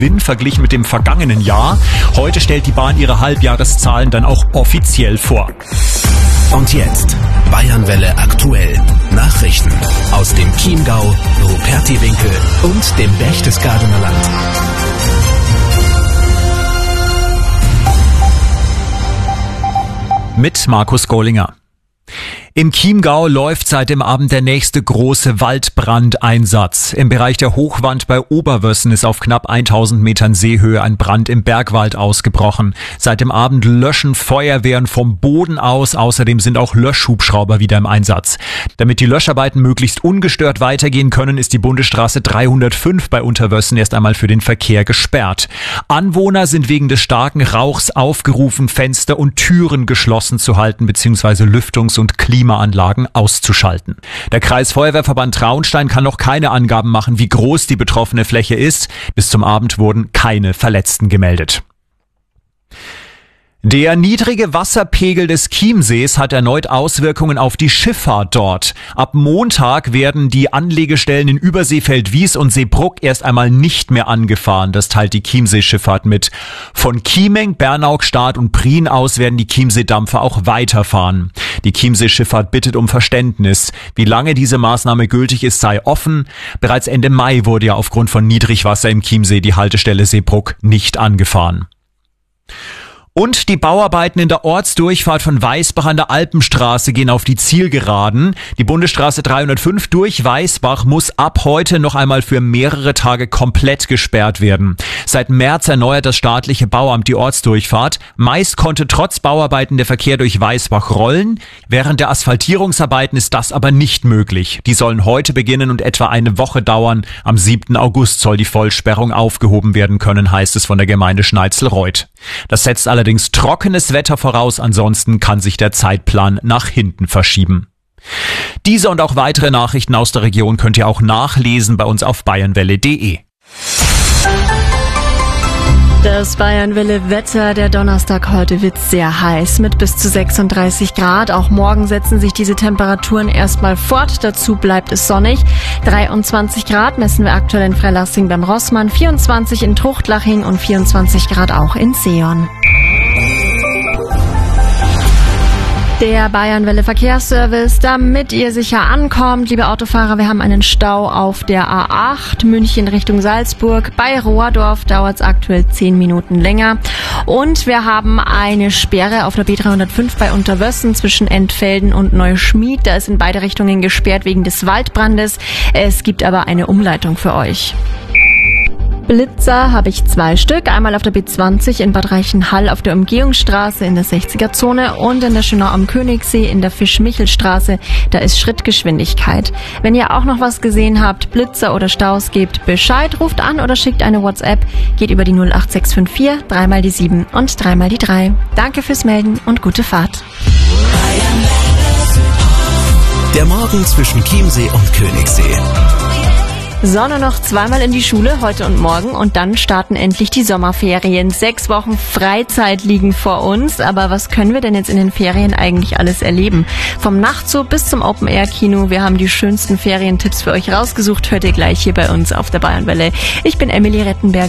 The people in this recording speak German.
verglichen mit dem vergangenen Jahr. Heute stellt die Bahn ihre Halbjahreszahlen dann auch offiziell vor. Und jetzt Bayernwelle aktuell. Nachrichten aus dem Chiemgau, Rupertiwinkel und dem Berchtesgadener Land. Mit Markus Gollinger. Im Chiemgau läuft seit dem Abend der nächste große Waldbrandeinsatz. Im Bereich der Hochwand bei Oberwössen ist auf knapp 1000 Metern Seehöhe ein Brand im Bergwald ausgebrochen. Seit dem Abend löschen Feuerwehren vom Boden aus. Außerdem sind auch Löschhubschrauber wieder im Einsatz. Damit die Löscharbeiten möglichst ungestört weitergehen können, ist die Bundesstraße 305 bei Unterwössen erst einmal für den Verkehr gesperrt. Anwohner sind wegen des starken Rauchs aufgerufen, Fenster und Türen geschlossen zu halten bzw. Lüftungs- und Klimaanlagen auszuschalten. Der Kreisfeuerwehrverband Traunstein kann noch keine Angaben machen, wie groß die betroffene Fläche ist. Bis zum Abend wurden keine Verletzten gemeldet. Der niedrige Wasserpegel des Chiemsees hat erneut Auswirkungen auf die Schifffahrt dort. Ab Montag werden die Anlegestellen in Überseefeldwies und Seebruck erst einmal nicht mehr angefahren. Das teilt die Chiemsee-Schifffahrt mit. Von Chiemeng, Bernau, Stad und Prien aus werden die Chiemsee-Dampfer auch weiterfahren. Die Chiemsee-Schifffahrt bittet um Verständnis. Wie lange diese Maßnahme gültig ist, sei offen. Bereits Ende Mai wurde ja aufgrund von Niedrigwasser im Chiemsee die Haltestelle Seebruck nicht angefahren. Und die Bauarbeiten in der Ortsdurchfahrt von Weißbach an der Alpenstraße gehen auf die Zielgeraden. Die Bundesstraße 305 durch Weißbach muss ab heute noch einmal für mehrere Tage komplett gesperrt werden. Seit März erneuert das staatliche Bauamt die Ortsdurchfahrt. Meist konnte trotz Bauarbeiten der Verkehr durch Weißbach rollen. Während der Asphaltierungsarbeiten ist das aber nicht möglich. Die sollen heute beginnen und etwa eine Woche dauern. Am 7. August soll die Vollsperrung aufgehoben werden können, heißt es von der Gemeinde Schneizelreuth. Das setzt allerdings trockenes Wetter voraus, ansonsten kann sich der Zeitplan nach hinten verschieben. Diese und auch weitere Nachrichten aus der Region könnt ihr auch nachlesen bei uns auf bayernwelle.de. Das Bayernwelle-Wetter, der Donnerstag heute wird sehr heiß mit bis zu 36 Grad. Auch morgen setzen sich diese Temperaturen erstmal fort. Dazu bleibt es sonnig. 23 Grad messen wir aktuell in Freilassing beim Rossmann, 24 in Truchtlaching und 24 Grad auch in Seeon. Der Bayernwelle Verkehrsservice, damit ihr sicher ankommt. Liebe Autofahrer, wir haben einen Stau auf der A8 München Richtung Salzburg. Bei Rohrdorf dauert es aktuell 10 Minuten länger. Und wir haben eine Sperre auf der B305 bei Unterwössen zwischen Entfelden und Neuschmied. Da ist in beide Richtungen gesperrt wegen des Waldbrandes. Es gibt aber eine Umleitung für euch. Blitzer habe ich 2 Stück, einmal auf der B20 in Bad Reichenhall auf der Umgehungsstraße in der 60er-Zone und in der Schönau am Königssee in der Fisch-Michel-Straße, da ist Schrittgeschwindigkeit. Wenn ihr auch noch was gesehen habt, Blitzer oder Staus, gebt Bescheid, ruft an oder schickt eine WhatsApp, geht über die 08654, 3 mal die 7 und 3 mal die 3. Danke fürs Melden und gute Fahrt. Der Morgen zwischen Chiemsee und Königssee. Sonne noch zweimal in die Schule, heute und morgen, und dann starten endlich die Sommerferien. 6 Wochen Freizeit liegen vor uns, aber was können wir denn jetzt in den Ferien eigentlich alles erleben? Vom Nachtzoo bis zum Open-Air-Kino, wir haben die schönsten Ferientipps für euch rausgesucht, hört ihr gleich hier bei uns auf der Bayernwelle. Ich bin Emily Rettenberger.